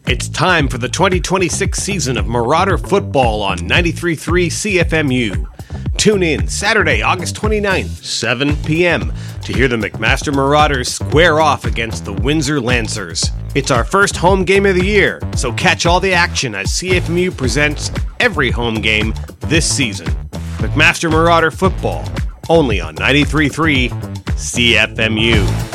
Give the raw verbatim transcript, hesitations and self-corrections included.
It's time for the twenty twenty-six season of Marauder Football on ninety-three point three C F M U. Tune in Saturday, August twenty-ninth, seven p.m. to hear the McMaster Marauders square off against the Windsor Lancers. It's our first home game of the year, so catch all the action as C F M U presents every home game this season. McMaster Marauder Football, only on ninety-three point three C F M U.